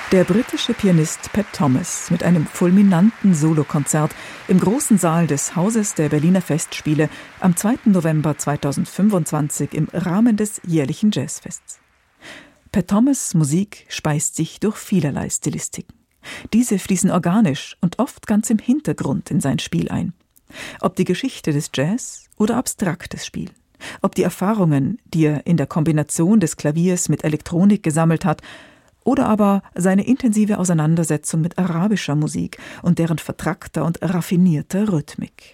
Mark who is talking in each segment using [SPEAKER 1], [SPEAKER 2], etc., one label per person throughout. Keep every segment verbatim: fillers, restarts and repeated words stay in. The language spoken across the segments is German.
[SPEAKER 1] Der britische Pianist Pat Thomas mit einem fulminanten Solokonzert im großen Saal des Hauses der Berliner Festspiele am zweiten November zweitausendfünfundzwanzig im Rahmen des jährlichen Jazzfests. Pat Thomas' Musik speist sich durch vielerlei Stilistiken. Diese fließen organisch und oft ganz im Hintergrund in sein Spiel ein. Ob die Geschichte des Jazz oder abstraktes Spiel, ob die Erfahrungen, die er in der Kombination des Klaviers mit Elektronik gesammelt hat, oder aber seine intensive Auseinandersetzung mit arabischer Musik und deren vertrackter und raffinierter Rhythmik.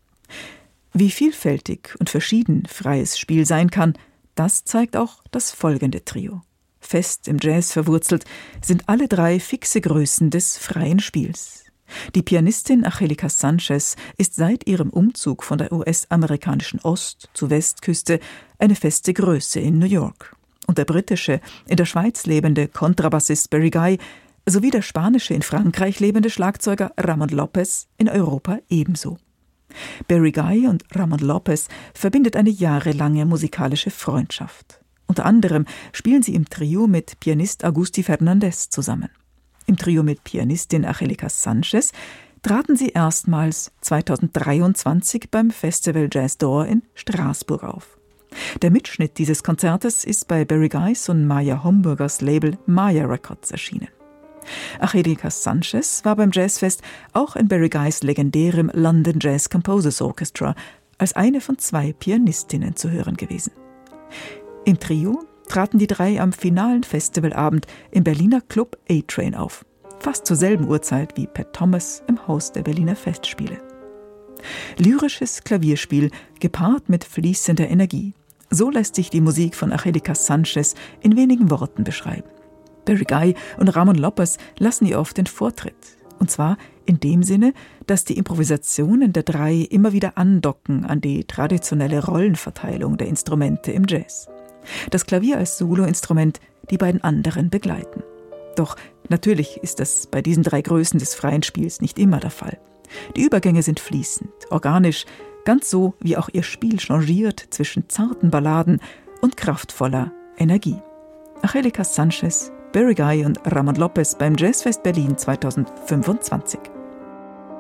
[SPEAKER 1] Wie vielfältig und verschieden freies Spiel sein kann, das zeigt auch das folgende Trio. Fest im Jazz verwurzelt sind alle drei fixe Größen des freien Spiels. Die Pianistin Angelica Sanchez ist seit ihrem Umzug von der U S-amerikanischen Ost- zu Westküste eine feste Größe in New York. Und der britische, in der Schweiz lebende Kontrabassist Barry Guy sowie der spanische, in Frankreich lebende Schlagzeuger Ramon Lopez in Europa ebenso. Barry Guy und Ramon Lopez verbindet eine jahrelange musikalische Freundschaft. Unter anderem spielen sie im Trio mit Pianist Agustí Fernández zusammen. Im Trio mit Pianistin Angelica Sanchez traten sie erstmals zweitausenddreiundzwanzig beim Festival Jazz d'Or in Straßburg auf. Der Mitschnitt dieses Konzertes ist bei Barry Guys und Maya Homburgers Label Maya Records erschienen. Angelica Sanchez war beim Jazzfest auch in Barry Guys legendärem London Jazz Composers Orchestra als eine von zwei Pianistinnen zu hören gewesen. Im Trio traten die drei am finalen Festivalabend im Berliner Club A-Train auf, fast zur selben Uhrzeit wie Pat Thomas im Haus der Berliner Festspiele. Lyrisches Klavierspiel gepaart mit fließender Energie. So lässt sich die Musik von Angelica Sanchez in wenigen Worten beschreiben. Barry Guy und Ramon Lopez lassen ihr oft den Vortritt. Und zwar in dem Sinne, dass die Improvisationen der drei immer wieder andocken an die traditionelle Rollenverteilung der Instrumente im Jazz. Das Klavier als Soloinstrument, die beiden anderen begleiten. Doch natürlich ist das bei diesen drei Größen des freien Spiels nicht immer der Fall. Die Übergänge sind fließend, organisch, ganz so wie auch ihr Spiel changiert zwischen zarten Balladen und kraftvoller Energie. Angelica Sanchez, Barry Guy und Ramon Lopez beim Jazzfest Berlin zweitausendfünfundzwanzig.